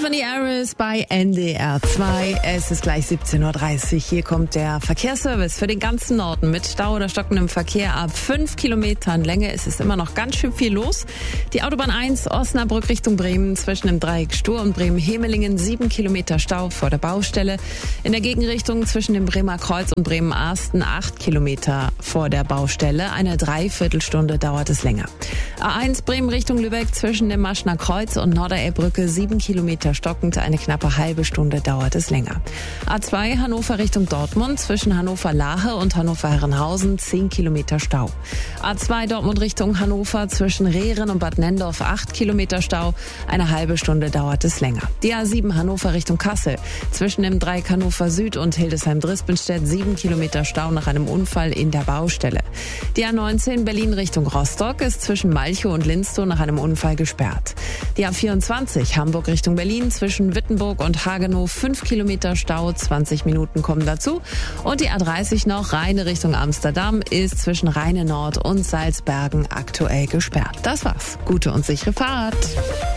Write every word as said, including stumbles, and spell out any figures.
Tiffany Harris bei N D R zwei. Es ist gleich siebzehn Uhr dreißig. Hier kommt der Verkehrsservice für den ganzen Norden mit Stau oder stockendem Verkehr ab fünf Kilometern Länge. Es ist immer noch ganz schön viel los. Die Autobahn eins Osnabrück Richtung Bremen zwischen dem Dreieck Stur und Bremen-Hemelingen sieben Kilometer Stau vor der Baustelle. In der Gegenrichtung zwischen dem Bremer Kreuz und Bremen-Arsten acht Kilometer vor der Baustelle. Eine Dreiviertelstunde dauert es länger. A eins Bremen Richtung Lübeck zwischen dem Maschner Kreuz und Norderelbbrücke sieben Kilometer stockend, eine knappe halbe Stunde dauert es länger. A zwei Hannover Richtung Dortmund zwischen Hannover-Lahe und Hannover-Herrenhausen zehn Kilometer Stau. A zwei Dortmund Richtung Hannover zwischen Rehren und Bad Nendorf acht Kilometer Stau, eine halbe Stunde dauert es länger. Die A sieben Hannover Richtung Kassel zwischen dem Dreieck Hannover Süd und Hildesheim-Drispenstedt sieben Kilometer Stau nach einem Unfall in der Baustelle. Die A neunzehn Berlin Richtung Rostock ist zwischen Malchow und Linstow nach einem Unfall gesperrt. Die A vierundzwanzig Hamburg Richtung Berlin zwischen Wittenburg und Hagenow fünf Kilometer Stau, zwanzig Minuten kommen dazu. Und die A dreißig noch Rheine Richtung Amsterdam ist zwischen Rheine Nord und Salzbergen aktuell gesperrt. Das war's. Gute und sichere Fahrt.